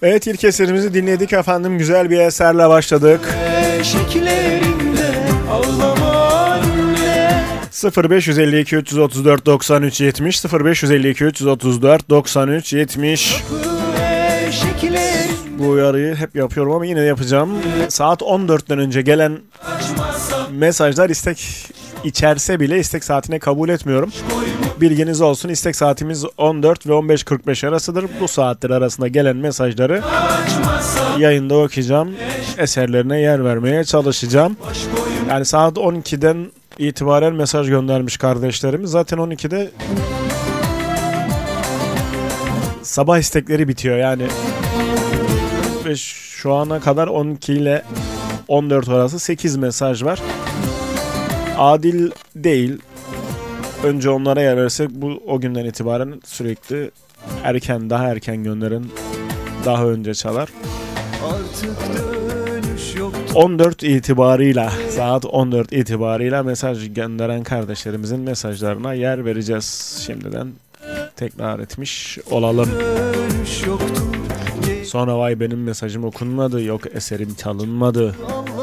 Evet, ilk eserimizi dinledik efendim. Güzel bir eserle başladık. 0552 334 93 70 0552 334 93 70. Bu uyarıyı hep yapıyorum ama yine yapacağım. Saat 14'ten önce gelen mesajlar istek içerse bile istek saatine kabul etmiyorum. Bilginiz olsun, istek saatimiz 14 ve 15.45 arasıdır. Bu saatler arasında gelen mesajları yayında okuyacağım. Eserlerine yer vermeye çalışacağım. Yani saat 12'den itibaren mesaj göndermiş kardeşlerimiz. Zaten 12'de sabah istekleri bitiyor yani. Ve şu ana kadar 12 ile 14 arası 8 mesaj var. Adil değil. Önce onlara yer versek bu o günden itibaren sürekli daha erken gönderin, daha önce çalar. 14 itibarıyla, saat 14 itibarıyla mesaj gönderen kardeşlerimizin mesajlarına yer vereceğiz. Şimdiden tekrar etmiş olalım. Sonra vay benim mesajım okunmadı, yok eserim çalınmadı